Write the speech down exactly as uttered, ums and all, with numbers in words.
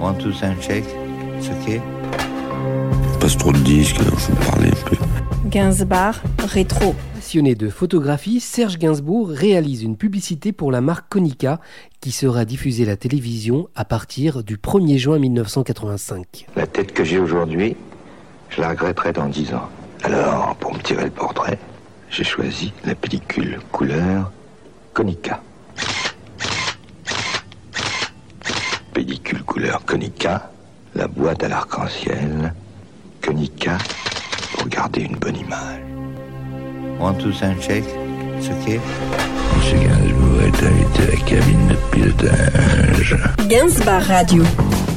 One, two, sound check. It's okay. Passe trop de disques, alors je vais parler un peu. Gainsbourg rétro. Passionné de photographie, Serge Gainsbourg réalise une publicité pour la marque Konica qui sera diffusée à la télévision à partir du premier juin mille neuf cent quatre-vingt-cinq. La tête que j'ai aujourd'hui, je la regretterai dans dix ans. Alors, pour me tirer le portrait, j'ai choisi la pellicule couleur Konica. Pellicule couleur Konica, la boîte à l'arc-en-ciel, Konica, pour garder une bonne image. One, two, sound check. It's okay. Monsieur Gainsbourg est invité à la cabine de pilotage. Gainsbourg Radio.